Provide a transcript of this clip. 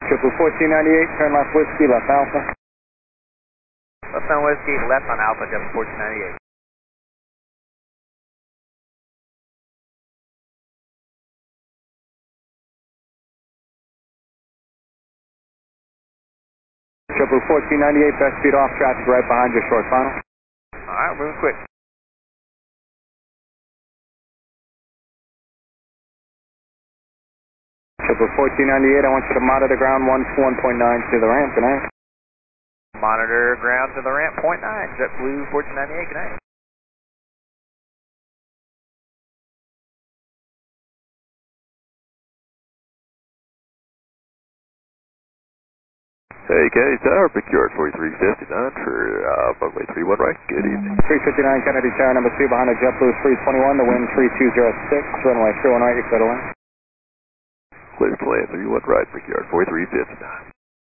Triple 1498, turn left whiskey, left Alpha. Left on Whiskey, left on Alpha, Triple 1498. Triple 1498, best speed off, traffic right behind your short final. Alright, moving quick. Triple 1498, I want you to monitor ground 1.9 to the ramp, good night. Monitor ground to the ramp, 0.9, JetBlue 1498, good night. Hey, Kennedy Tower, pick yard 4359 for runway 31 right. Good evening. 359 Kennedy Tower, number 2 behind the JetBlue 321, the wind 3206, runway 31 right, you clear to land. Clear to land 31 right, pick yard 4359.